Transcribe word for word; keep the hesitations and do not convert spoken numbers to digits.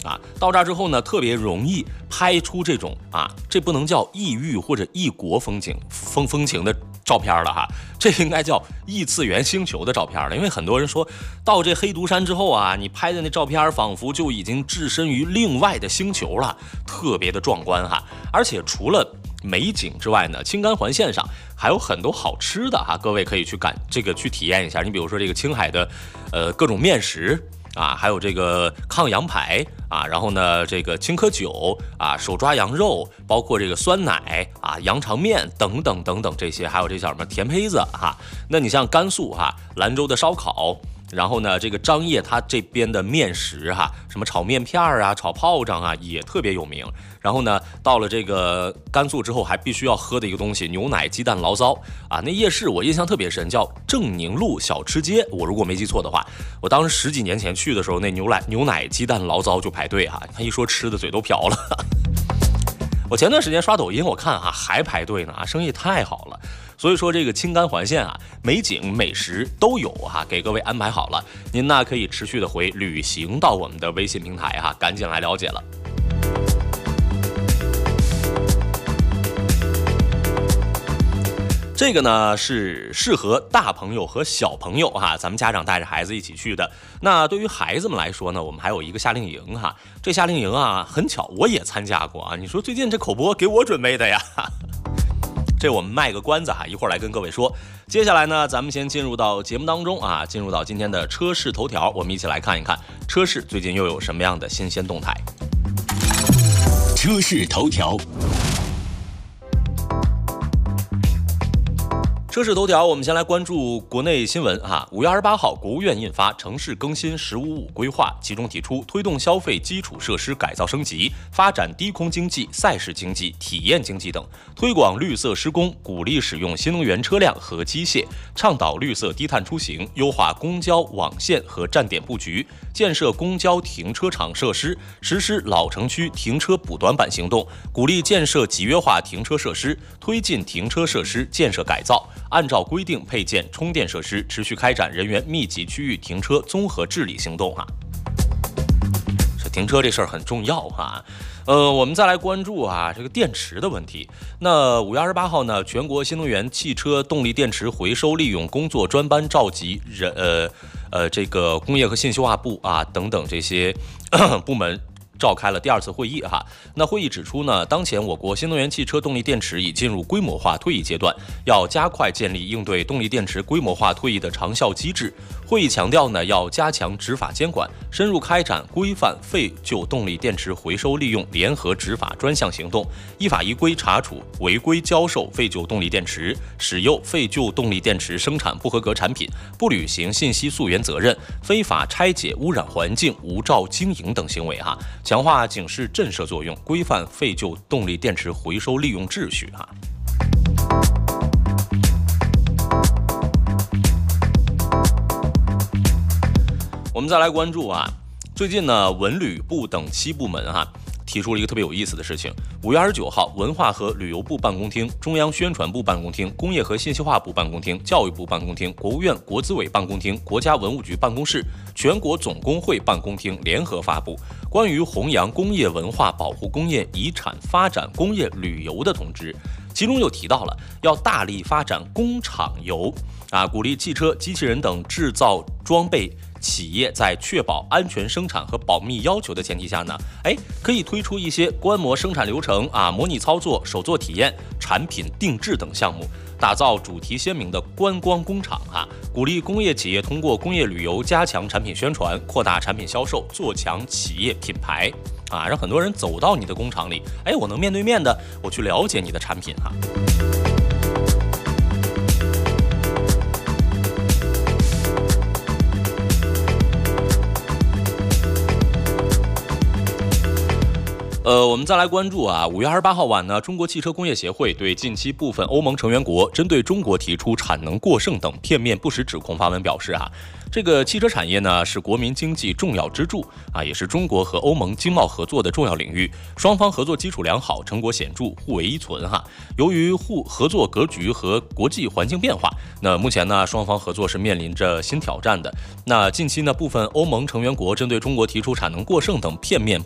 啊，到这儿之后呢，特别容易拍出这种啊，这不能叫异域或者异国风景风风情的照片了哈，这应该叫异次元星球的照片了。因为很多人说到这黑毒山之后啊，你拍的那照片仿佛就已经置身于另外的星球了，特别的壮观哈。而且除了美景之外呢，青甘环线上还有很多好吃的哈，各位可以去感这个去体验一下。你比如说这个青海的呃各种面食。啊，还有这个炕羊排啊，然后呢，这个青稞酒啊，手抓羊肉，包括这个酸奶啊，羊肠面等等等等这些，还有这叫什么甜胚子哈。那你像甘肃哈，兰州的烧烤。然后呢，这个张掖它这边的面食哈，什么炒面片啊、炒炮仗啊，也特别有名。然后呢，到了这个甘肃之后，还必须要喝的一个东西，牛奶鸡蛋醪糟啊。那夜市我印象特别深，叫正宁路小吃街。我如果没记错的话，我当时十几年前去的时候，那牛奶牛奶鸡蛋醪糟就排队哈。他一说吃的，嘴都瓢了。我前段时间刷抖音，我看哈还排队呢啊，生意太好了。所以说这个青甘环线啊，美景美食都有哈，给各位安排好了。您呢可以持续的回旅行到我们的微信平台哈，赶紧来了解了。这个呢是适合大朋友和小朋友哈，咱们家长带着孩子一起去的。那对于孩子们来说呢，我们还有一个夏令营哈。这夏令营啊，很巧我也参加过啊。你说最近这口播给我准备的呀？这我们卖个关子哈，一会儿来跟各位说。接下来呢，咱们先进入到节目当中啊，进入到今天的车市头条，我们一起来看一看车市最近又有什么样的新鲜动态。 车市头条。 车市头条，我们先来关注国内新闻哈。五月二十八号，国务院印发《城市更新“十五五”规划》，其中提出推动消费基础设施改造升级，发展低空经济、赛事经济、体验经济等，推广绿色施工，鼓励使用新能源车辆和机械，倡导绿色低碳出行，优化公交网线和站点布局，建设公交停车场设施，实施老城区停车补短板行动，鼓励建设集约化停车设施，推进停车设施建设改造。按照规定配建充电设施，持续开展人员密集区域停车综合治理行动啊。这停车这事儿很重要哈。呃，我们再来关注啊这个电池的问题。那五月二十八号呢，全国新能源汽车动力电池回收利用工作专班召集人呃呃这个工业和信息化部啊等等这些部门。召开了第二次会议哈。那会议指出呢，当前我国新能源汽车动力电池已进入规模化退役阶段，要加快建立应对动力电池规模化退役的长效机制。会议强调呢，要加强执法监管，深入开展规范废旧动力电池回收利用联合执法专项行动，依法依规查处违规销售废旧动力电池、使用废旧动力电池生产不合格产品、不履行信息溯源责任、非法拆解污染环境、无照经营等行为哈。强化警示震慑作用，规范废旧动力电池回收利用秩序哈。我们再来关注啊，最近呢，文旅部等七部门哈。提出了一个特别有意思的事情。五月二十九号，文化和旅游部办公厅、中央宣传部办公厅、工业和信息化部办公厅、教育部办公厅、国务院国资委办公厅、国家文物局办公室、全国总工会办公厅联合发布关于弘扬工业文化、保护工业遗产、发展工业旅游的通知。其中又提到了要大力发展工厂游啊，鼓励汽车、机器人等制造装备企业在确保安全生产和保密要求的前提下呢，哎，可以推出一些观摩生产流程啊、模拟操作、手作体验、产品定制等项目，打造主题鲜明的观光工厂啊，鼓励工业企业通过工业旅游加强产品宣传，扩大产品销售，做强企业品牌啊，让很多人走到你的工厂里，哎，我能面对面的我去了解你的产品哈。呃，我们再来关注啊，五月二十八号晚呢，中国汽车工业协会对近期部分欧盟成员国针对中国提出产能过剩等片面不实指控发文表示啊，这个汽车产业呢是国民经济重要支柱啊，也是中国和欧盟经贸合作的重要领域，双方合作基础良好，成果显著，互为依存哈。由于互合作格局和国际环境变化，那目前呢双方合作是面临着新挑战的。那近期呢部分欧盟成员国针对中国提出产能过剩等片面